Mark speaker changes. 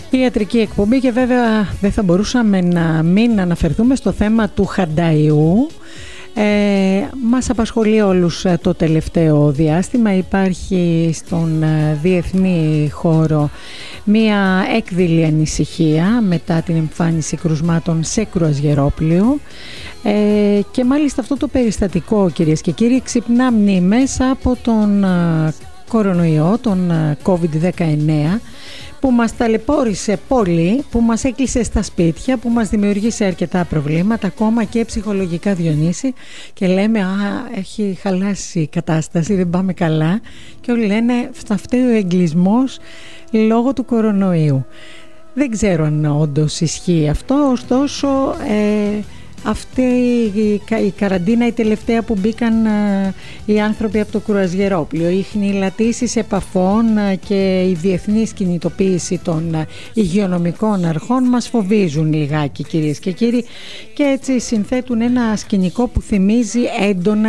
Speaker 1: Η ιατρική εκπομπή και βέβαια δεν θα μπορούσαμε να μην αναφερθούμε στο θέμα του χανταϊού. Μας απασχολεί όλους το τελευταίο διάστημα. Υπάρχει στον διεθνή χώρο μία έκδηλη ανησυχία μετά την εμφάνιση κρουσμάτων σε κρουαζιερόπλοιο και μάλιστα αυτό το περιστατικό, κυρίες και κύριοι, ξυπνά μνήμες από τον κορονοϊό, τον COVID-19, που μας ταλαιπώρησε πολύ, που μας έκλεισε στα σπίτια, που μας δημιουργήσε αρκετά προβλήματα, ακόμα και ψυχολογικά, Διονύση, και λέμε έχει χαλάσει η κατάσταση, δεν πάμε καλά, και όλοι λένε θα φταίει ο εγκλισμός λόγω του κορονοϊού. Δεν ξέρω αν όντως ισχύει αυτό, ωστόσο αυτή η καραντίνα, η τελευταία που μπήκαν οι άνθρωποι από το κρουαζιερόπλοιο, οι χνηλατήσεις επαφών και η διεθνής κινητοποίηση των υγειονομικών αρχών μας φοβίζουν λιγάκι, κυρίες και κύριοι, και έτσι συνθέτουν ένα σκηνικό που θυμίζει έντονα